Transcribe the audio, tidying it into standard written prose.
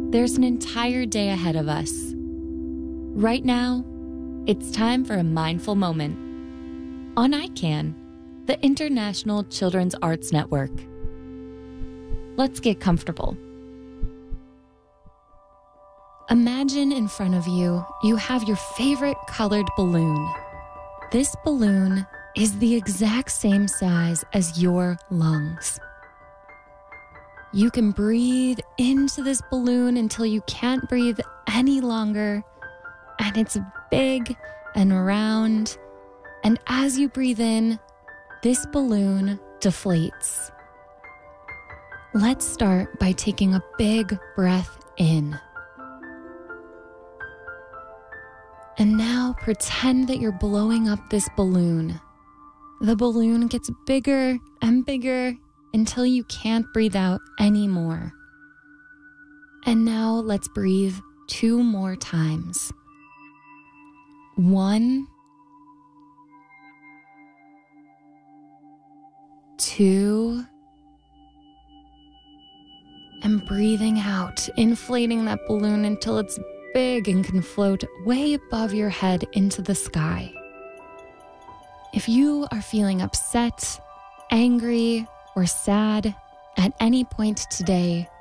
there's an entire day ahead of us. Right now, it's time for a mindful moment on ICANN, the International Children's Arts Network. Let's get comfortable. Imagine in front of you, you have your favorite colored balloon. This balloon is the exact same size as your lungs. You can breathe into this balloon until you can't breathe any longer, and it's big and round. And as you breathe in, this balloon deflates. Let's start by taking a big breath in. And now pretend that you're blowing up this balloon. The balloon gets bigger and bigger until you can't breathe out anymore. And now let's breathe 2 more times. 1, 2, and breathing out, inflating that balloon until it's big and can float way above your head into the sky. If you are feeling upset, angry, or sad at any point today,